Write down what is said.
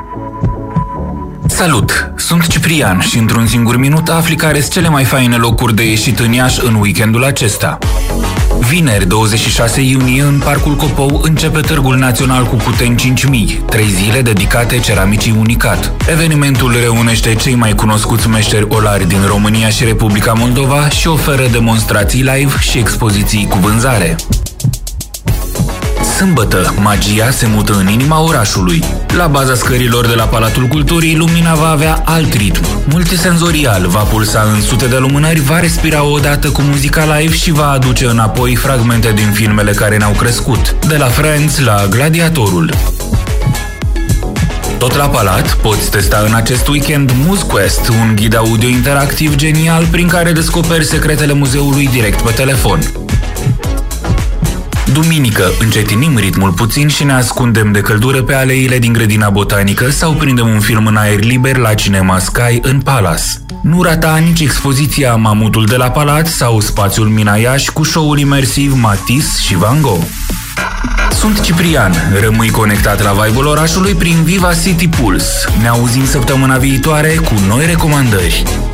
Salut! Sunt Ciprian și într-un singur minut afli care sunt cele mai faine locuri de ieșit în Iași în weekendul acesta. Vineri, 26 iunie, în Parcul Copou, începe Târgul Național cu Cuteni 5000, 3 zile dedicate ceramicii Unicat. Evenimentul reunește cei mai cunoscuți meșteri olari din România și Republica Moldova și oferă demonstrații live și expoziții cu vânzare. Sâmbătă, magia se mută în inima orașului. La baza scărilor de la Palatul Culturii, lumina va avea alt ritm. Multisenzorial, va pulsa în sute de lumânări, va respira odată cu muzica live și va aduce înapoi fragmente din filmele care ne-au crescut, de la Friends la Gladiatorul. Tot la Palat, poți testa în acest weekend MuseQuest, un ghid audio interactiv genial prin care descoperi secretele muzeului direct pe telefon. Duminică, încetinim ritmul puțin și ne ascundem de căldură pe aleile din grădina botanică sau prindem un film în aer liber la Cinema Sky în Palace. Nu rata nici expoziția Mamutul de la Palat sau spațiul Mina Iași cu show-ul imersiv Matisse și Van Gogh. Sunt Ciprian, rămâi conectat la vibe-ul orașului prin Viva City Pulse. Ne auzim săptămâna viitoare cu noi recomandări.